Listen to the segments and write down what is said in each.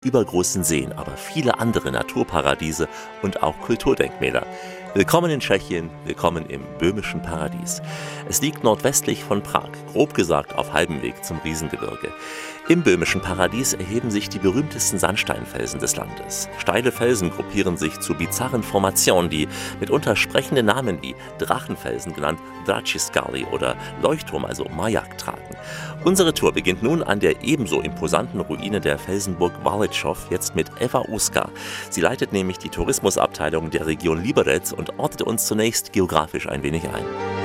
übergroßen Seen, aber viele andere Naturparadiese und auch Kulturdenkmäler. Willkommen in Tschechien, willkommen im böhmischen Paradies. Es liegt nordwestlich von Prag, grob gesagt auf halbem Weg zum Riesengebirge. Im böhmischen Paradies erheben sich die berühmtesten Sandsteinfelsen des Landes. Steile Felsen gruppieren sich zu bizarren Formationen, die mitunter sprechende Namen wie Drachenfelsen, genannt Drachiskali, oder Leuchtturm, also Majak, tragen. Unsere Tour beginnt nun an der ebenso imposanten Ruine der Felsenburg Walečov, jetzt mit Eva Uska. Sie leitet nämlich die Tourismusabteilung der Region Liberec und ordnet uns zunächst geografisch ein wenig ein.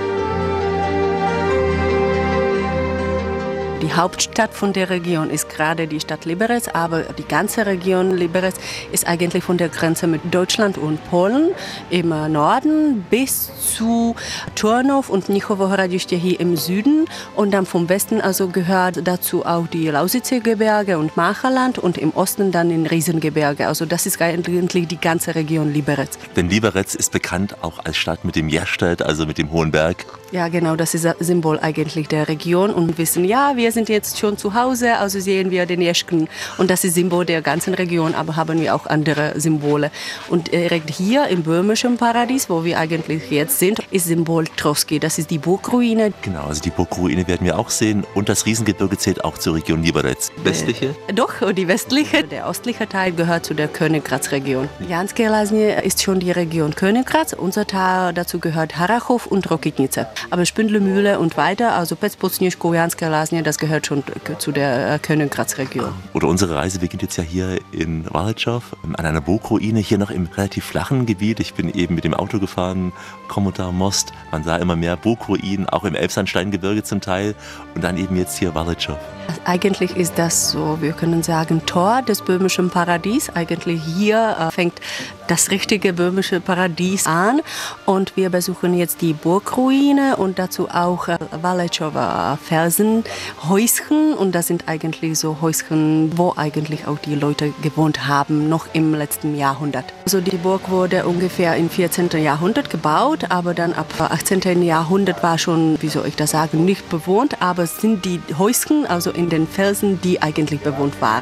Die Hauptstadt von der Region ist gerade die Stadt Liberec, aber die ganze Region Liberec ist eigentlich von der Grenze mit Deutschland und Polen im Norden bis zu Turnov und Mnichovo Hradiště hier im Süden, und dann vom Westen also gehört dazu auch die Lausitzer Gebirge und Macherland und im Osten dann in Riesengebirge. Also das ist eigentlich die ganze Region Liberec. Denn Liberec ist bekannt auch als Stadt mit dem Jerstedt, also mit dem hohen Berg. Ja, genau, das ist das Symbol eigentlich der Region, und wir wissen, ja, wir sind jetzt schon zu Hause, also sehen wir den Jeschken, und das ist Symbol der ganzen Region, aber haben wir auch andere Symbole. Und direkt hier im böhmischen Paradies, wo wir eigentlich jetzt sind, ist Symbol Troski, das ist die Burgruine. Genau, also die Burgruine werden wir auch sehen, und das Riesengebirge zählt auch zur Region Liberec. Westliche? Doch, die westliche. Der östliche Teil gehört zu der Königgrätz-Region. Janské Lázně ist schon die Region Königgrätz, unser Teil dazu gehört Harrachov und Rokytnice. Aber Spindlemühle und weiter, also Pecpocničko, Janské Lázně, das gehört schon zu der Königgrätz-Region. Oder unsere Reise beginnt jetzt ja hier in Walečov, an einer Burgruine, hier noch im relativ flachen Gebiet. Ich bin eben mit dem Auto gefahren, Komotar Most. Man sah immer mehr Burgruinen, auch im Elbsandsteingebirge zum Teil, und dann eben jetzt hier Walečov. Eigentlich ist das so, wir können sagen, Tor des böhmischen Paradies. Eigentlich hier fängt das richtige böhmische Paradies an, und wir besuchen jetzt die Burgruine und dazu auch Walečover Felsenhäuschen, und das sind eigentlich so Häuschen, wo eigentlich auch die Leute gewohnt haben, noch im letzten Jahrhundert. Also die Burg wurde ungefähr im 14. Jahrhundert gebaut, aber dann ab 18. Jahrhundert war schon, wie soll ich das sagen, nicht bewohnt, aber es sind die Häuschen, also in den Felsen, die eigentlich bewohnt waren.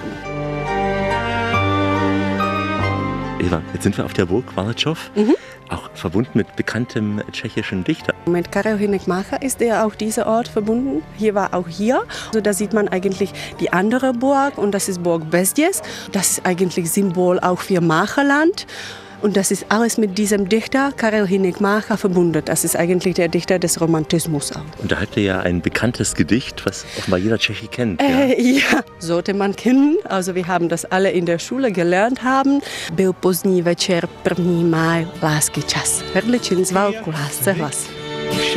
Eva, jetzt sind wir auf der Burg Walečov, auch verbunden mit bekanntem tschechischen Dichter. Mit Karel Hynek Mácha ist auch dieser Ort verbunden. Hier war auch hier. Also da sieht man eigentlich die andere Burg, und das ist Burg Bezděz. Das ist eigentlich Symbol auch für Macherland. Und das ist alles mit diesem Dichter Karel Hynek Mácha verbunden. Das ist eigentlich der Dichter des Romantismus auch. Und da habt ihr ja ein bekanntes Gedicht, was offenbar jeder Tscheche kennt. Ja, sollte man kennen. Also wir haben das alle in der Schule gelernt haben. Byl pozdní večer, první máj, lásky čas. Hrdličin zval k lásce hlas.